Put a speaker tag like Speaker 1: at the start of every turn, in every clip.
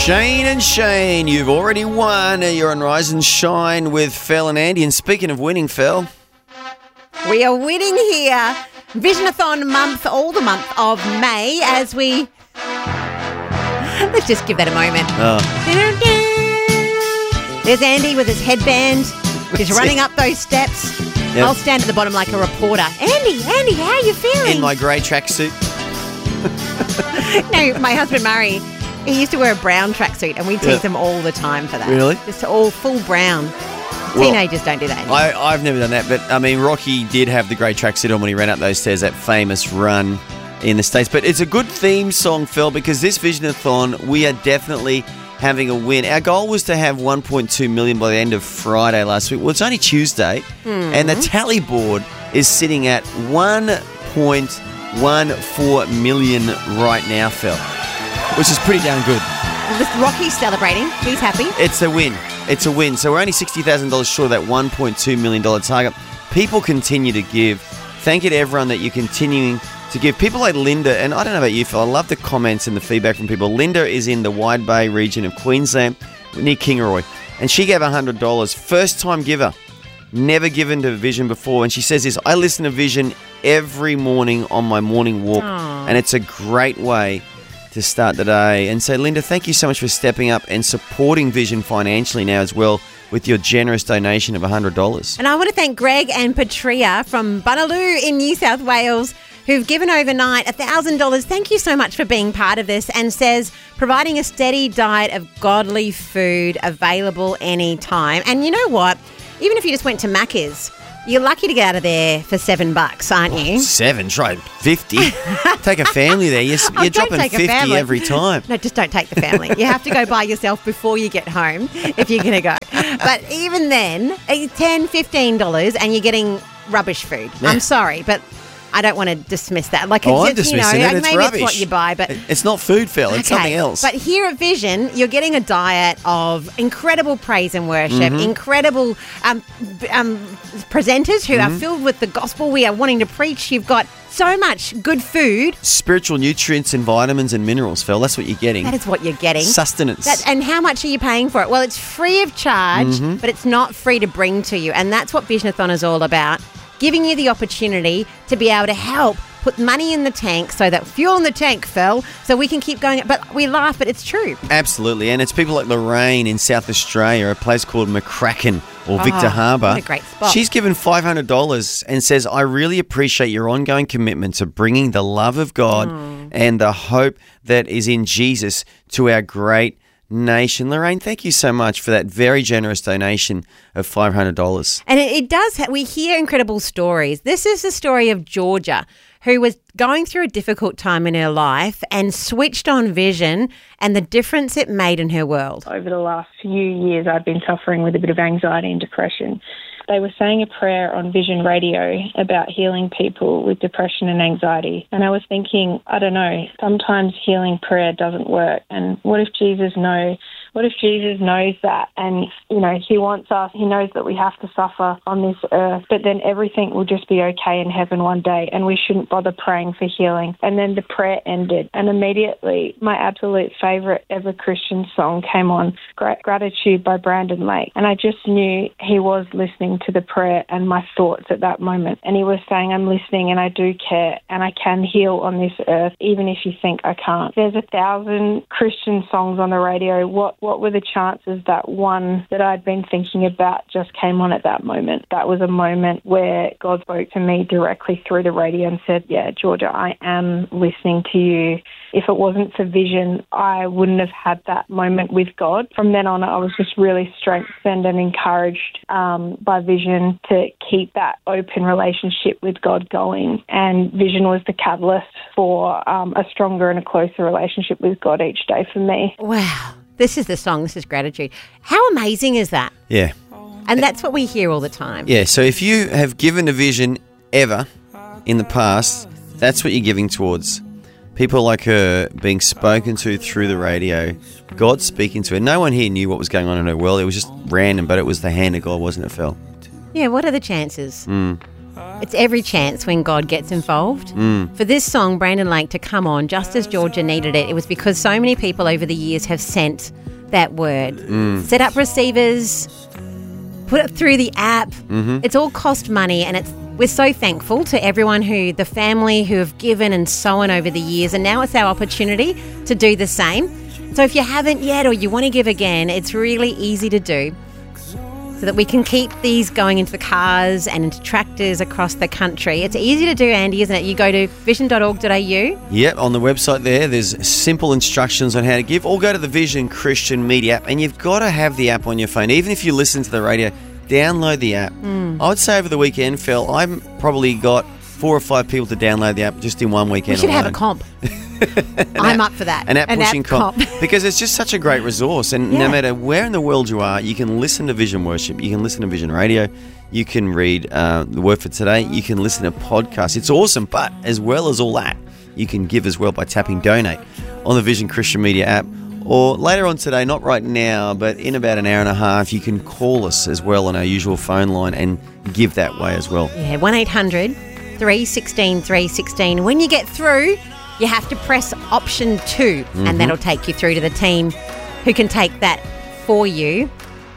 Speaker 1: Shane and Shane, you've already won. You're on Rise and Shine with Phil and Andy. And speaking of winning, Phil,
Speaker 2: we are winning here. Visionathon month, all the month of May, as we... Let's just give that a moment. There's Andy with his headband. He's running up those steps. Yep. I'll stand at the bottom like a reporter. Andy, how are you feeling?
Speaker 1: In my grey tracksuit.
Speaker 2: No, my husband Murray, he used to wear a brown tracksuit and we tease him all the time for that.
Speaker 1: Really?
Speaker 2: Just all full brown. Well, teenagers don't do that anymore.
Speaker 1: I've never done that, but I mean, Rocky did have the grey tracksuit on when he ran up those stairs, that famous run in the States. But it's a good theme song, Phil, because this Visionathon, we are definitely having a win. Our goal was to have 1.2 million by the end of Friday last week. Well, it's only Tuesday, and the tally board is sitting at 1.14 million right now, Phil, which is pretty damn good.
Speaker 2: Rocky's celebrating. He's happy.
Speaker 1: It's a win. It's a win. So we're only $60,000 short of that $1.2 million target. People continue to give. Thank you to everyone that you're continuing to give. People like Linda, and I don't know about you, Phil, I love the comments and the feedback from people. Linda is in the Wide Bay region of Queensland, near Kingaroy, and she gave $100. First-time giver. Never given to Vision before. And she says this, I listen to Vision every morning on my morning walk, and it's a great way to start the day. And so, Linda, thank you so much for stepping up and supporting Vision financially now as well with your generous donation of $100.
Speaker 2: And I want to thank Greg and Patria from Bunaloo in New South Wales who've given overnight $1,000. Thank you so much for being part of this, and says providing a steady diet of godly food available anytime. And you know what? Even if you just went to Macca's, you're lucky to get out of there for $7, aren't you?
Speaker 1: 7? Try 50. Take a family there. You're dropping 50 every time.
Speaker 2: No, just don't take the family. You have to go by yourself before you get home if you're going to go. But even then, $10, $15 and you're getting rubbish food. Yeah. I'm sorry, but I don't want to dismiss that. Like,
Speaker 1: I'm dismissing it. It's
Speaker 2: maybe
Speaker 1: rubbish.
Speaker 2: It's what you buy, but
Speaker 1: it's not food, Phil. It's something else.
Speaker 2: But here at Vision, you're getting a diet of incredible praise and worship, incredible presenters who are filled with the gospel we are wanting to preach. You've got so much good food.
Speaker 1: Spiritual nutrients and vitamins and minerals, Phil. That's what you're getting.
Speaker 2: That is what you're getting.
Speaker 1: Sustenance.
Speaker 2: And how much are you paying for it? Well, it's free of charge, but it's not free to bring to you. And that's what Visionathon is all about. Giving you the opportunity to be able to help put money in the tank, so that fuel in the tank, Phil, so we can keep going. But we laugh, but it's true.
Speaker 1: Absolutely. And it's people like Lorraine in South Australia, a place called McCracken or Victor Harbour.
Speaker 2: What a great spot.
Speaker 1: She's given $500 and says, I really appreciate your ongoing commitment to bringing the love of God and the hope that is in Jesus to our great nation. Lorraine, thank you so much for that very generous donation of $500.
Speaker 2: And it does, we hear incredible stories. This is the story of Georgia, who was going through a difficult time in her life and switched on Vision and the difference it made in her world.
Speaker 3: Over the last few years, I've been suffering with a bit of anxiety and depression. They were saying a prayer on Vision Radio about healing people with depression and anxiety. And I was thinking, I don't know, sometimes healing prayer doesn't work. And what if Jesus knows that? And, you know, he wants us, he knows that we have to suffer on this earth, but then everything will just be okay in heaven one day, and we shouldn't bother praying for healing. And then the prayer ended, and immediately my absolute favourite ever Christian song came on, Gratitude by Brandon Lake. And I just knew he was listening to the prayer and my thoughts at that moment. And he was saying, I'm listening and I do care and I can heal on this earth, even if you think I can't. There's 1,000 Christian songs on the radio. What were the chances that one that I'd been thinking about just came on at that moment? That was a moment where God spoke to me directly through the radio and said, yeah, Georgia, I am listening to you. If it wasn't for Vision, I wouldn't have had that moment with God. From then on, I was just really strengthened and encouraged by Vision to keep that open relationship with God going. And Vision was the catalyst for a stronger and a closer relationship with God each day for me.
Speaker 2: Wow. This is the song. This is Gratitude. How amazing is that?
Speaker 1: Yeah.
Speaker 2: And that's what we hear all the time.
Speaker 1: Yeah, so if you have given a Vision ever in the past, that's what you're giving towards. People like her being spoken to through the radio, God speaking to her. No one here knew what was going on in her world. It was just random, but it was the hand of God, wasn't it, Phil?
Speaker 2: Yeah, what are the chances? It's every chance when God gets involved. For this song, Brandon Lake, to come on just as Georgia needed it, it was because so many people over the years have sent that word. Set up receivers, put it through the app. It's all cost money, and we're so thankful to everyone the family who have given and sown over the years, and now it's our opportunity to do the same. So if you haven't yet or you want to give again, it's really easy to do, so that we can keep these going into the cars and into tractors across the country. It's easy to do, Andy, isn't it? You go to vision.org.au.
Speaker 1: Yep, on the website there's simple instructions on how to give, or go to the Vision Christian Media app, and you've got to have the app on your phone. Even if you listen to the radio, download the app. I would say over the weekend, Phil, I've probably got 4 or 5 people to download the app just in one weekend.
Speaker 2: We should
Speaker 1: alone.
Speaker 2: have a comp. I'm up for that.
Speaker 1: An app pushing comp. Because it's just such a great resource. And no matter where in the world you are, you can listen to Vision Worship. You can listen to Vision Radio. You can read the Word for Today. You can listen to podcasts. It's awesome. But as well as all that, you can give as well by tapping Donate on the Vision Christian Media app. Or later on today, not right now, but in about an hour and a half, you can call us as well on our usual phone line and give that way as well.
Speaker 2: Yeah, 1800 316 316. When you get through, you have to press option 2, and that'll take you through to the team who can take that for you.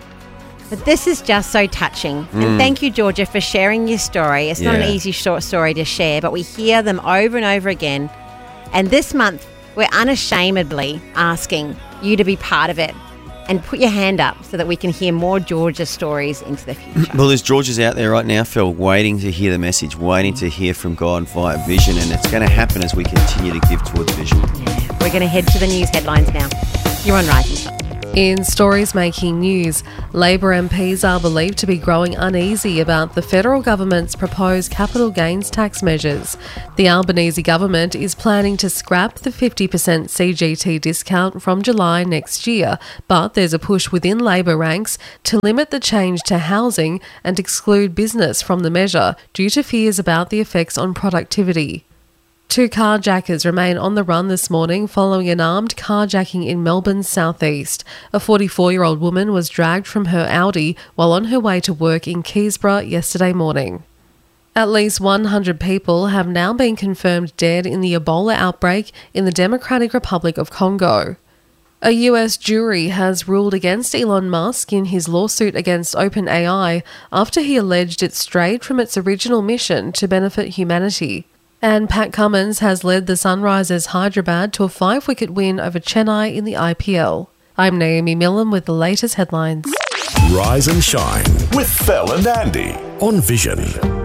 Speaker 2: But this is just so touching. And thank you, Georgia, for sharing your story. It's not an easy short story to share, but we hear them over and over again. And this month, we're unashamedly asking you to be part of it. And put your hand up so that we can hear more Georgia stories into the future.
Speaker 1: Well, there's Georgia's out there right now, Phil, waiting to hear the message, waiting to hear from God via Vision, and it's going to happen as we continue to give towards Vision.
Speaker 2: Yeah. We're going to head to the news headlines now. You're on Rise and Shine.
Speaker 4: In stories making news, Labor MPs are believed to be growing uneasy about the federal government's proposed capital gains tax measures. The Albanese government is planning to scrap the 50% CGT discount from July next year, but there's a push within Labor ranks to limit the change to housing and exclude business from the measure due to fears about the effects on productivity. 2 carjackers remain on the run this morning following an armed carjacking in Melbourne's southeast. A 44-year-old woman was dragged from her Audi while on her way to work in Keysborough yesterday morning. At least 100 people have now been confirmed dead in the Ebola outbreak in the Democratic Republic of Congo. A US jury has ruled against Elon Musk in his lawsuit against OpenAI after he alleged it strayed from its original mission to benefit humanity. And Pat Cummins has led the Sunrisers Hyderabad to a 5-wicket win over Chennai in the IPL. I'm Naomi Millen with the latest headlines.
Speaker 5: Rise and Shine with Phil and Andy on Vision.